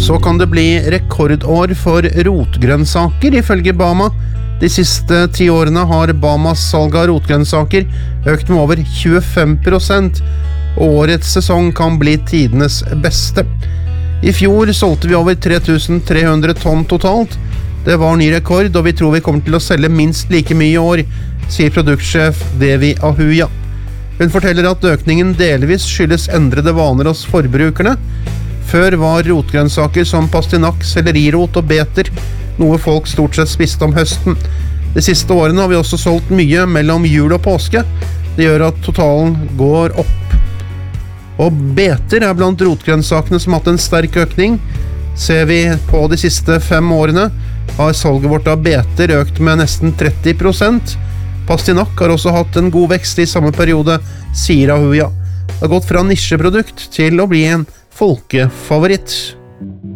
Så kan det bli rekordår for rotgrønnsaker, ifølge Bama. De siste 10 årene har Bamas salg av rotgrønnsaker økt med over 25%, og årets sesong kan bli tidenes beste. I fjor solgte vi over 3300 tonn totalt. Det var ny rekord, og vi tror vi kommer til å selge minst like mye i år, sier produktsjef Devi Ahuja. Hun forteller at økningen delvis skyldes endrede vaner hos forbrukerne. Før var rotgrønnsaker som pastinakk, sellerirot og beter noe folk stort sett spiste om høsten. De siste årene har vi også solgt mye mellom jul og påske. Det gjør at totalen går opp. Og beter er blant rotgrønnsakene som har hatt en sterk økning. Ser vi på de siste 5 årene, har salget vårt av beter økt med nesten 30%. Pastinakk har også hatt en god vekst i samme periode, sier Ahuja. Det har gått fra nisjeprodukt til å bli en folkefavoritt.